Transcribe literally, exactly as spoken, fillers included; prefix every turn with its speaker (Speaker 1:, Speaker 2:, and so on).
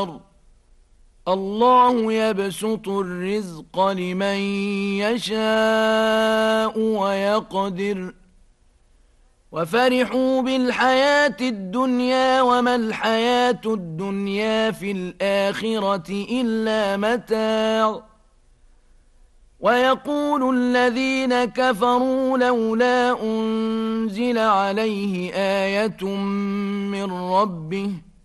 Speaker 1: أكبر الله يبسط الرزق لمن يشاء ويقدر وفرحوا بالحياة الدنيا وما الحياة الدنيا في الآخرة إلا متاع ويقول الذين كفروا لولا أنزل عليه آية من ربه